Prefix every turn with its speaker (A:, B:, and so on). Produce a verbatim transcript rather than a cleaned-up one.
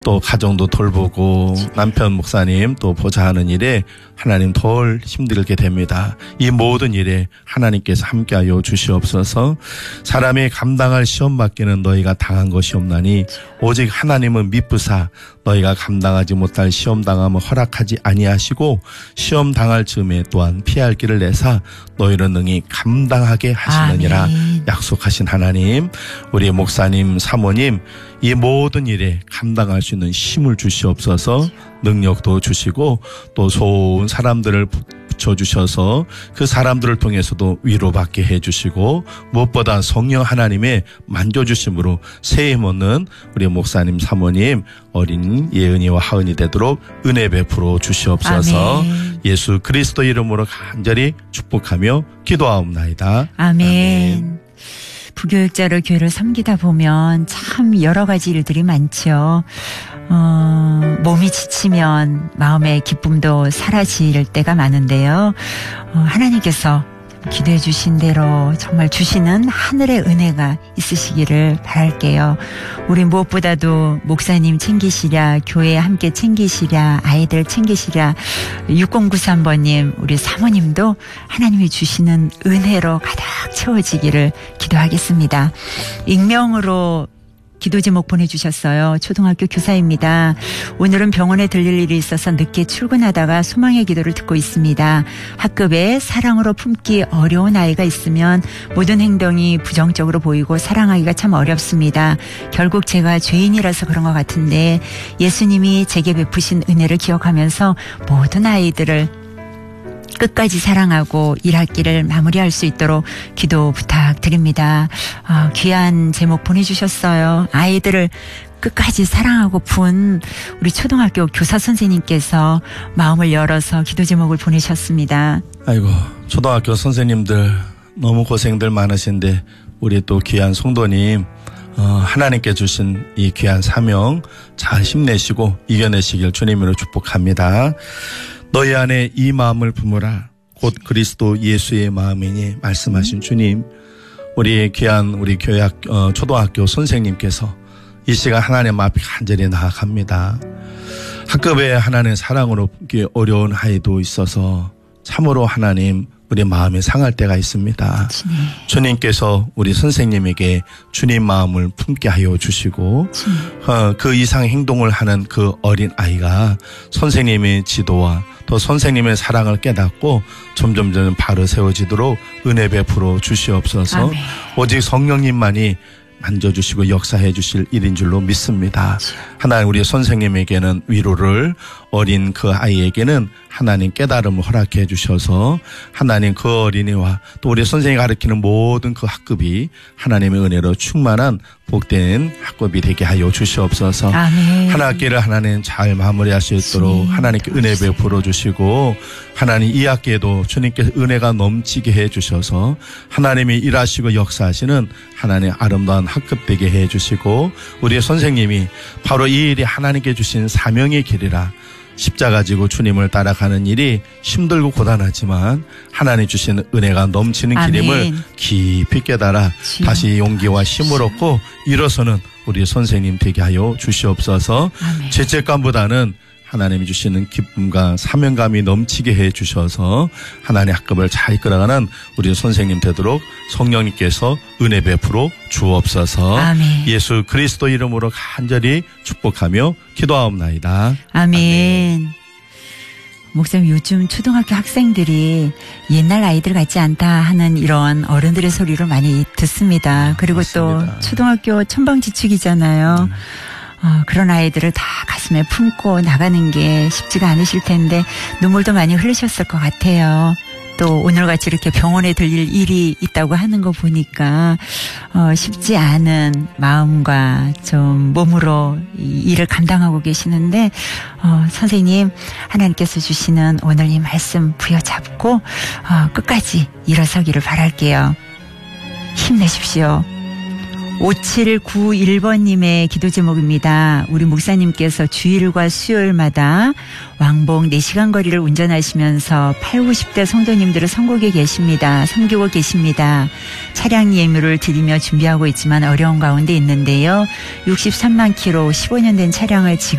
A: 또 가정도 돌보고 남편 목사님 또 보좌 하는 일에 하나님 덜 힘들게 됩니다. 이 모든 일에 하나님께서 함께하여 주시옵소서. 사람이 감당할 시험 받기는 너희가 당한 것이 없나니 오직 하나님은 미쁘사 너희가 감당하지 못할 시험 당함을 허락하지 아니하시고 시험 당할 즈음에 또한 피할 길을 내사 너희는 능히 감당하게 하시느니라. 아멘. 약속하신 하나님, 우리 목사님 사모님 이 모든 일에 감당할 수 있는 힘을 주시옵소서. 능력도 주시고 또 좋은 사람들을 붙여주셔서 그 사람들을 통해서도 위로받게 해주시고 무엇보다 성령 하나님의 만져주심으로 새힘 얻는 우리 목사님 사모님 어린 예은이와 하은이 되도록 은혜 베풀어 주시옵소서. 아멘. 예수 그리스도 이름으로 간절히 축복하며 기도하옵나이다.
B: 아멘.
A: 아멘.
B: 부교육자로 교회를 섬기다 보면 참 여러 가지 일들이 많죠. 어, 몸이 지치면 마음의 기쁨도 사라질 때가 많은데요. 어, 하나님께서 기도해 주신 대로 정말 주시는 하늘의 은혜가 있으시기를 바랄게요. 우리 무엇보다도 목사님 챙기시랴, 교회 함께 챙기시랴, 아이들 챙기시랴, 육공구삼 번님 우리 사모님도 하나님이 주시는 은혜로 가득 채워지기를 기도하겠습니다. 익명으로 기도 제목 보내주셨어요. 초등학교 교사입니다. 오늘은 병원에 들릴 일이 있어서 늦게 출근하다가 소망의 기도를 듣고 있습니다. 학급에 사랑으로 품기 어려운 아이가 있으면 모든 행동이 부정적으로 보이고 사랑하기가 참 어렵습니다. 결국 제가 죄인이라서 그런 것 같은데 예수님이 제게 베푸신 은혜를 기억하면서 모든 아이들을 끝까지 사랑하고 일학기를 마무리할 수 있도록 기도 부탁드립니다. 아, 귀한 제목 보내주셨어요. 아이들을 끝까지 사랑하고 푼 우리 초등학교 교사 선생님께서 마음을 열어서 기도 제목을 보내셨습니다.
A: 아이고, 초등학교 선생님들 너무 고생들 많으신데 우리 또 귀한 성도님 어, 하나님께 주신 이 귀한 사명 잘 힘내시고 이겨내시길 주님으로 축복합니다. 너희 안에 이 마음을 품으라 곧 그리스도 예수의 마음이니 말씀하신 주님, 우리 귀한 우리 교회 어, 초등학교 선생님께서 이 시간 하나님 앞에 간절히 나아갑니다. 학급에 하나님 사랑으로 품기 어려운 아이도 있어서 참으로 하나님 우리 마음이 상할 때가 있습니다.
B: 주님.
A: 주님께서 우리 선생님에게 주님 마음을 품게 하여 주시고 어, 그 이상 행동을 하는 그 어린 아이가 선생님의 지도와 또 선생님의 사랑을 깨닫고 점점점 바로 세워지도록 은혜 베풀어 주시옵소서.
B: 아멘.
A: 오직 성령님만이 만져주시고 역사해 주실 일인 줄로 믿습니다. 하나님 우리 선생님에게는 위로를, 어린 그 아이에게는 하나님 깨달음을 허락해 주셔서 하나님 그 어린이와 또 우리 선생님이 가르치는 모든 그 학급이 하나님의 은혜로 충만한 복된 학급이 되게 하여 주시옵소서.
B: 아멘.
A: 한 학기를 하나님 잘 마무리할 수 있도록 하나님께 은혜 베풀어 주시고 하나님 이 학기에도 주님께서 은혜가 넘치게 해 주셔서 하나님이 일하시고 역사하시는 하나님의 아름다운 학급 되게 해 주시고 우리 선생님이 바로 이 일이 하나님께 주신 사명의 길이라 십자가 지고 주님을 따라가는 일이 힘들고 고단하지만 하나님 주신 은혜가 넘치는
B: 아멘.
A: 길임을 깊이 깨달아
B: 주여.
A: 다시 용기와 힘을 얻고 일어서는 우리 선생님 되게 하여 주시옵소서.
B: 아멘.
A: 죄책감보다는 하나님이 주시는 기쁨과 사명감이 넘치게 해 주셔서 하나님의 학급을 잘 이끌어가는 우리 선생님 되도록 성령님께서 은혜 베풀어 주옵소서.
B: 아멘.
A: 예수 그리스도 이름으로 간절히 축복하며 기도하옵나이다.
B: 아멘.
A: 아멘.
B: 목사님, 요즘 초등학교 학생들이 옛날 아이들 같지 않다 하는 이런 어른들의 소리를 많이 듣습니다. 그리고
A: 맞습니다.
B: 또 초등학교 천방지축이잖아요.
A: 음.
B: 어, 그런 아이들을 다 가슴에 품고 나가는 게 쉽지가 않으실 텐데 눈물도 많이 흘리셨을 것 같아요. 또 오늘같이 이렇게 병원에 들릴 일이 있다고 하는 거 보니까 어, 쉽지 않은 마음과 좀 몸으로 이 일을 감당하고 계시는데 어, 선생님 하나님께서 주시는 오늘 이 말씀 부여잡고 어, 끝까지 일어서기를 바랄게요. 힘내십시오. 오칠구일 번님의 기도 제목입니다. 우리 목사님께서 주일과 수요일마다 왕복 네 시간 거리를 운전하시면서 팔, 구십 대 성도님들을 선곡에 계십니다. 섬기고 계십니다. 차량 예물을 드리며 준비하고 있지만 어려운 가운데 있는데요. 육십삼만 킬로 십오 년 된 차량을 지금